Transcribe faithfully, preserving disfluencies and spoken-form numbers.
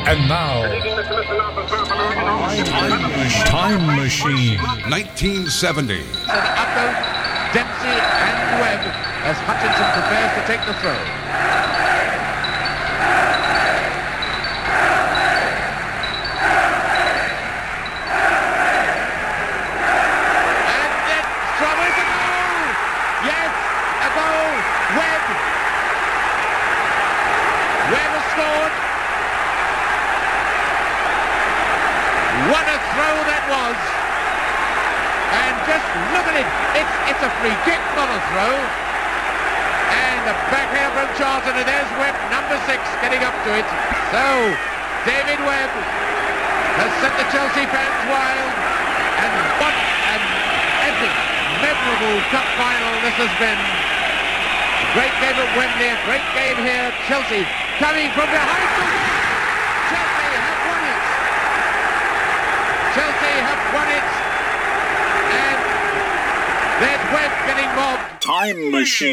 And now, Time Machine. nineteen seventy. And up goes Dempsey and Webb as Hutchinson prepares to take the throw. And then from is a goal! Yes, a goal! Webb! Webb has scored! What a throw that was! And just look at it, it's, it's a free kick, not a throw. And a backhand from Charlton, and there's Webb, number six, getting up to it. So, David Webb has set the Chelsea fans wild. And what an epic, memorable cup final this has been. A great game at Wembley, a great game here. Chelsea coming from behind. Chelsea have won it. Chelsea have won it. And there's Webb getting mobbed. Time Machine.